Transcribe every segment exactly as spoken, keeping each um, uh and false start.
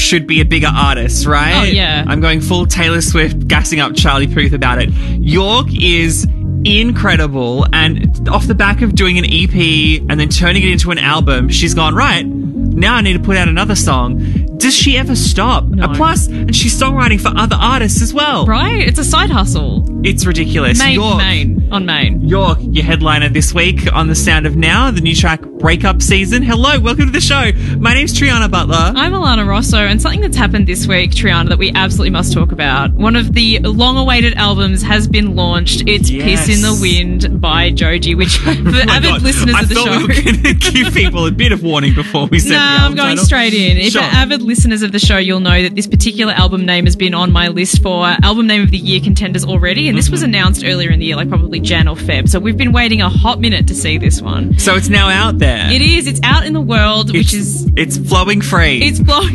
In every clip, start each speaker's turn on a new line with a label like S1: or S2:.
S1: should be a bigger artist, right?
S2: Oh, yeah.
S1: I'm going full Taylor Swift, gassing up Charlie Puth about it. York is incredible, and off the back of doing an E P and then turning it into an album, she's gone, right, now I need to put out another song. Does she ever stop?
S2: No.
S1: Uh, plus, and she's songwriting for other artists as well.
S2: Right? It's a side hustle.
S1: It's ridiculous.
S2: Main,
S1: York,
S2: main, on main.
S1: York, your headliner this week on The Sound of Now, the new track Breakup Season. Hello, welcome to the show. My name's Triana Butler.
S2: I'm Alana Rosso, and something that's happened this week, Triana, that we absolutely must talk about. One of the long-awaited albums has been launched. It's
S1: Yes.
S2: Piss in the Wind by Joji, which for
S1: Oh my
S2: avid
S1: God.
S2: listeners
S1: I
S2: of the
S1: thought
S2: show...
S1: we were going to give people a bit of warning before we said
S2: No,
S1: the
S2: I'm
S1: album
S2: going
S1: title.
S2: straight in. If
S1: Sure.
S2: you're avid listeners of the show, you'll know that this particular album name has been on my list for album name of the year contenders already, and this was announced earlier in the year, like probably Jan or Feb. So we've been waiting a hot minute to see this one.
S1: So it's now out there.
S2: It is. It's out in the world,
S1: It's,
S2: which is
S1: it's flowing free.
S2: it's blowing.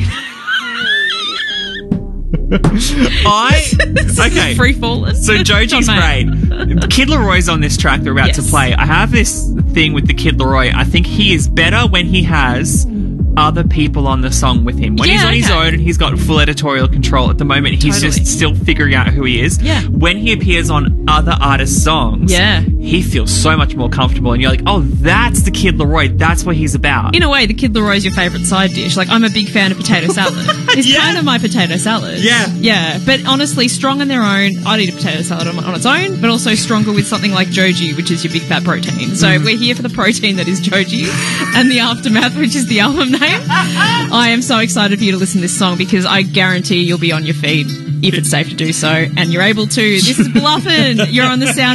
S1: I okay.
S2: Free falling.
S1: So Joji's great. Kid Leroy's on this track they're about
S2: Yes.
S1: to play. I have this thing with the Kid Leroy. I think he is better when he has other people on the song with him. When
S2: Yeah,
S1: he's on his
S2: okay.
S1: own and he's got full editorial control at the moment, he's
S2: Totally.
S1: just still figuring out who he is.
S2: Yeah.
S1: When he appears on other artists' songs,
S2: Yeah.
S1: he feels so much more comfortable and you're like, oh, that's the Kid Leroy. That's what he's about.
S2: In a way, the Kid Leroy's your favourite side dish. Like, I'm a big fan of potato salad. It's
S1: Yeah.
S2: kind of my potato salad.
S1: Yeah.
S2: Yeah. But honestly, strong on their own. I'd eat a potato salad on, on its own, but also stronger with something like Joji, which is your big fat protein. So
S1: Mm.
S2: we're here for the protein that is Joji and the Aftermath, which is the album name. I am so excited for you to listen to this song because I guarantee you'll be on your feet if it's safe to do so, and you're able to. This is Bluffin'. You're on the Sound